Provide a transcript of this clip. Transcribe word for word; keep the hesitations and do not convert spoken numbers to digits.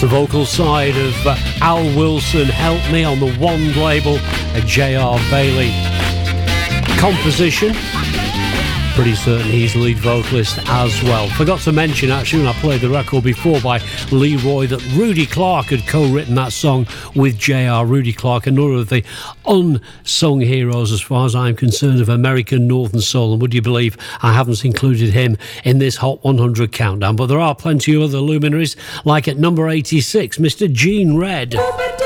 vocal side of uh, Al Wilson, Help Me, on the Wand label, a J R Bailey composition. Pretty certain he's lead vocalist as well. Forgot to mention, actually, when I played the record before by Leroy, that Rudy Clark had co-written that song with J R. Rudy Clark, another of the unsung heroes, as far as I'm concerned, of American Northern Soul. And would you believe I haven't included him in this Hot one hundred countdown? But there are plenty of other luminaries, like at number eighty-six, Mister Gene Red.